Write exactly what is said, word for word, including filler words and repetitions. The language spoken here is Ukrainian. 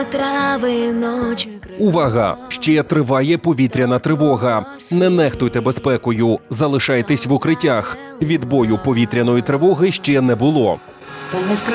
Трави ночі. Увага! Ще триває повітряна тривога. Не нехтуйте безпекою, залишайтесь в укриттях. Відбою повітряної тривоги ще не було.